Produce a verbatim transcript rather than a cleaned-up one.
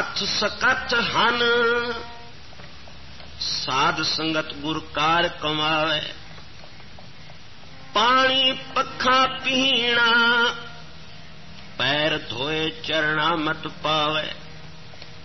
हथ सकत हन साध संगत गुरकार कमावे। पानी पखा पीना पैर धोए चरणा मत पावे।